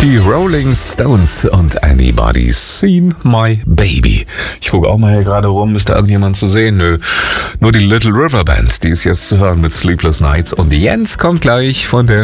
Die Rolling Stones und Anybody's Seen My Baby. Ich gucke auch mal hier gerade rum, ist da irgendjemand zu sehen? Nö, nur die Little River Band, die ist jetzt zu hören mit Sleepless Nights. Und Jens kommt gleich von der